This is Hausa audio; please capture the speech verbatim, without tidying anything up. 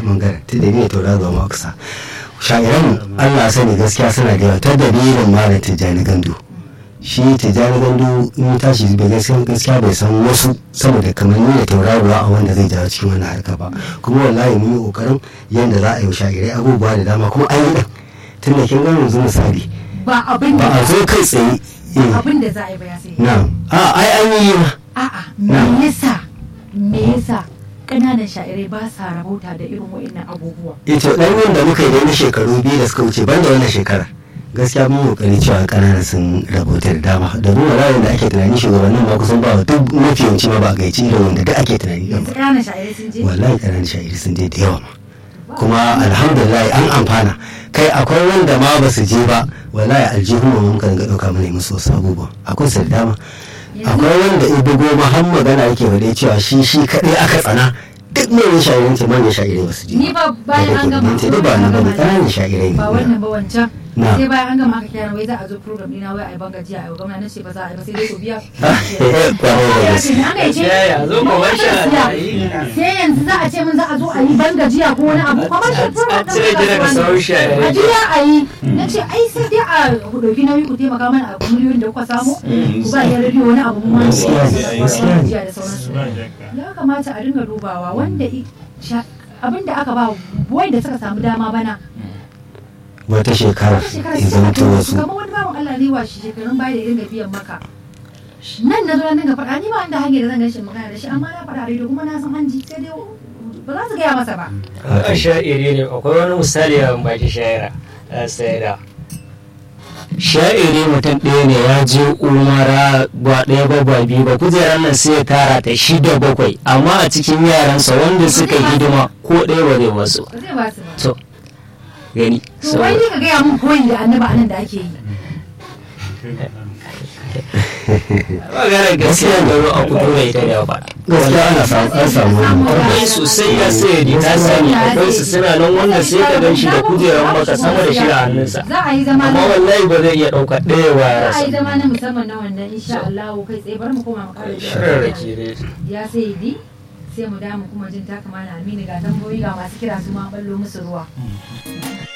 bangaren tunda ne tauraro ma kusa sha'iran Allah sani gaskiya suna da yawa ta dalilin malam Tijjani Gandu shi Tijjani Gandu in tashi bai gaskiya gaskiya bai san wasu saboda kamar ni da tauraruwa a wanda zai jawo cikin wannan harka ba kuma wallahi mun yi kokarin yanda za a yi sha'irai abubuwa da dama kuma an yi din tunda kin ga yanzu misali ba abin ba da a zo kai tsaye abin da za a yi ba ya sai na a ai an yi ma a'a me yasa me yasa ƙananan sha'irai ba sa rabauta da irin wa'annan abubuwa ita dan yin da muka yi na shekaru biyu da suka wuce banda wannan shekarar gaskiya mun kokari cewa kanana sun rabauta da dama da nuna rayuwar da ake tunani shugabannin ma kusan ba duk mafi yawanci ma ba a gaici da wanda duk ake tunani yanzu ba ƙananan sha'irai sun je wallahi kananan sha'iri sun je da yawa ma kuma alhamdulillah an amfana kai akwai wanda ma ba su je ba wallahi aljihun mu mun kan ga dauka mana musu wasu abubuwa akwai su da dama akwai wanda ya bugo ma har magana yake wade cewa shi shi kadai aka tsana duk mai sha'irin ce manyan sha'irai ba su je ni ba bayan an gama ce duk ba na bane kananan sha'irai ne ba wannan ba wancan Na. sai bayan an gama aka kira wai za a zo program ɗina wai a yi banga jiya a yi gwamna na ce ba za a yi ba sai dai ku biya kwarai da gaske an gaice Ya zo commercial a yi. sai yanzu za a ce min za a zo a yi banga jiya ko wani abu commercial program A cire ki daga sauran sha'irai. a jiya a yi na ce ai sai dai a ɗauki nauyi ku taimaka mana a miliyoyin da kuka samu ku ba ya rediyo wani abu mu ma Gaskiya ne, gaskiya ne. jiya da sauransu ya kamata a dinga dubawa wanda i- sha- abinda aka ba wanda suka samu dama bana wata shekarar wata shekara ya sai a zanto tura wasu su kamar wani bawan Allah ne wa shi shekarun baya da ya dinga biyan maka nan na zo na dinga faɗa ni ba inda hanyar da zan gashi magana da shi amma na faɗa a rediyo kuma na san an ji sai dai ba za su gaya masa ba a sha'iri ne akwai wani misali a baki sha'ira sai da sha'iri mutum ɗaya ne ya je umara ba ɗaya ba ba biyu ba kujerar nan sai ya tara ta shida bakwai amma a cikin yaransa wanda suka hidima ko ɗaya ba zai wasu ba zai ba su ba to gani to wai ne ka gaya mun koyi da annaba anan da ake yi magana gaskiya garo a kudu da ita da faɗa gaskiya ana samu an samu wani akwai sosai ya sai da ta sani akwai su suna nan wanda sai ka gan shi da kujerar maka sama da shi a hannunsa za a yi zama amma na wallahi ba zai iya ɗaukar ɗaya wa za a yarasa yi zama na musamman na wannan insha Allah kai tsaye bari mu koma mu kare shirin rake dai ya sai di sai mu damu kuma jin ta kamala amini ga tamboyi ga masu kira su ma ballo musu ruwa